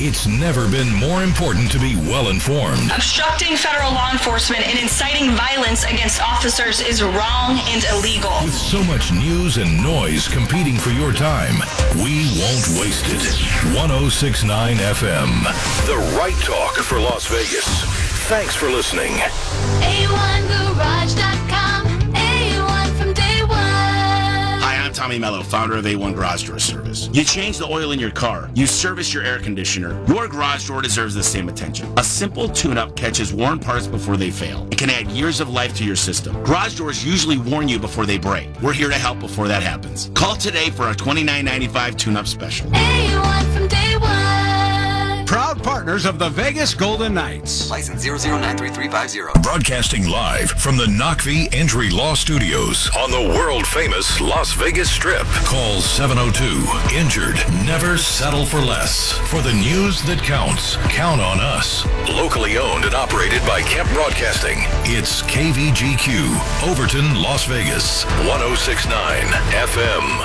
It's never been more important to be well-informed. Obstructing federal law enforcement and inciting violence against officers is wrong and illegal. With so much news and noise competing for your time, we won't waste it. 106.9 FM, the right talk for Las Vegas. Thanks for listening. A1Garage.com, A1 from day one. Hi, I'm Tommy Mello, founder of A1 Garage Door Service. You change the oil in your car. You service your air conditioner. Your garage door deserves the same attention. A simple tune-up catches worn parts before they fail. It can add years of life to your system. Garage doors usually warn you before they break. We're here to help before that happens. Call today for our $29.95 tune-up special. A1 from day one. Proud partners of the Vegas Golden Knights. License 0093350. Broadcasting live from the Knockvie Entry Law Studios on the world-famous Las Vegas Strip. Call 702-INJURED. Never settle for less. For the news that counts, count on us. Locally owned and operated by Kemp Broadcasting. It's KVGQ, Overton, Las Vegas. 106.9 FM.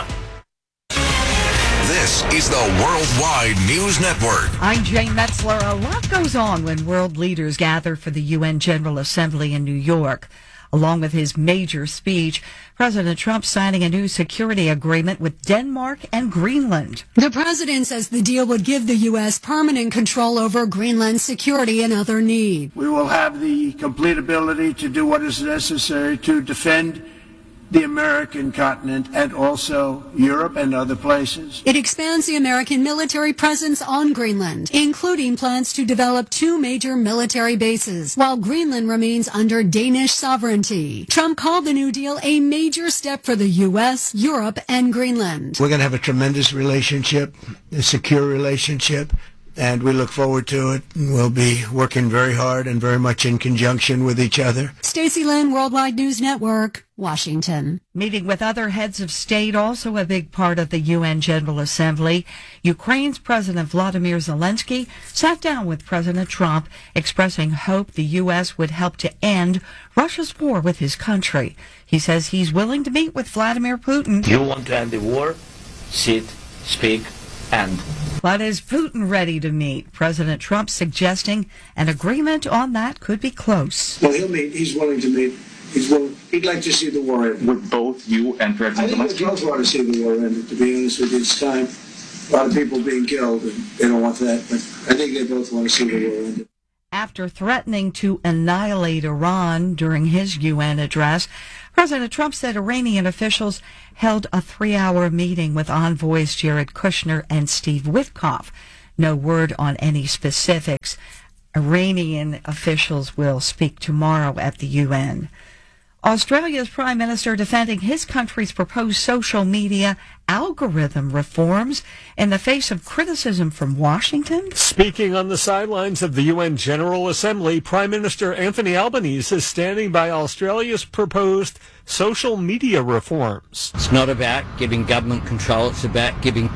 This is the Worldwide News Network. I'm Jane Metzler. A lot goes on when world leaders gather for the UN General Assembly in New York. Along with his major speech, President Trump signing a new security agreement with Denmark and Greenland. The president says the deal would give the U.S. permanent control over Greenland's security and other needs. We will have the complete ability to do what is necessary to defend the American continent and also Europe and other places. It expands the American military presence on Greenland, including plans to develop 2 major military bases, while Greenland remains under Danish sovereignty. Trump called the New Deal a major step for the U.S., Europe, and Greenland. We're going to have a tremendous relationship, a secure relationship, and we look forward to it. We'll be working very hard and very much in conjunction with each other. Stacey Lynn, Worldwide News Network, Washington. Meeting with other heads of state, also a big part of the UN General Assembly. Ukraine's President Vladimir Zelensky sat down with President Trump, expressing hope the U.S. would help to end Russia's war with his country. He says he's willing to meet with Vladimir Putin. You want to end the war? Sit, speak, end. But is Putin ready to meet? President Trump suggesting an agreement on that could be close. Well, he'll meet. He's willing to meet. He'd like to see the war end. With both you and President Zelensky? I think we both want to see the war end. To be honest with you, it's time. A lot of people being killed, and they don't want that. But I think they both want to see the war end. After threatening to annihilate Iran during his UN address, President Trump said Iranian officials held a 3-hour meeting with envoys Jared Kushner and Steve Witkoff. No word on any specifics. Iranian officials will speak tomorrow at the UN. Australia's Prime Minister defending his country's proposed social media algorithm reforms in the face of criticism from Washington. Speaking on the sidelines of the UN General Assembly, Prime Minister Anthony Albanese is standing by Australia's proposed social media reforms. It's not about giving government control, it's about giving